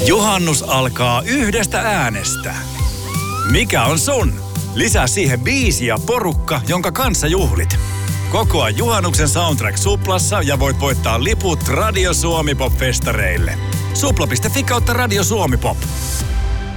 Juhannus alkaa yhdestä äänestä. Mikä on sun? Lisää siihen biisi ja porukka, jonka kanssa juhlit. Kokoa juhannuksen soundtrack Suplassa ja voit voittaa liput Radio Suomi Pop-festareille. Supla.fi kautta Radio Suomi Pop.